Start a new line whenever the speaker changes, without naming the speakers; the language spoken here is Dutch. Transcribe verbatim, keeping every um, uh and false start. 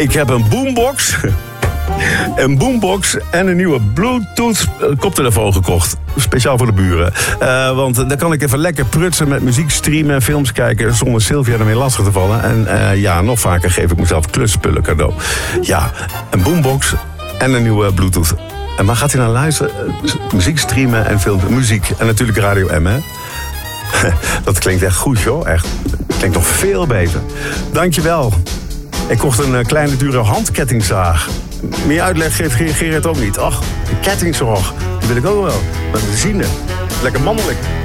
Ik heb een boombox. Een boombox en een nieuwe Bluetooth koptelefoon gekocht. Speciaal voor de buren. Uh, want dan kan ik even lekker prutsen met muziek streamen en films kijken... zonder Sylvia ermee lastig te vallen. En uh, ja, nog vaker geef ik mezelf klusspullen cadeau. Ja, een boombox en een nieuwe Bluetooth. En waar gaat hij naar luisteren? Muziek streamen en films. Muziek en natuurlijk Radio M, hè? Dat klinkt echt goed, joh. Echt. Dat klinkt nog veel beter. Dankjewel. Ik kocht een kleine dure handkettingzaag. Meer uitleg geeft Gerrit ook niet. Ach, een kettingzaag. Die wil ik ook wel. Met benzine. Lekker mannelijk.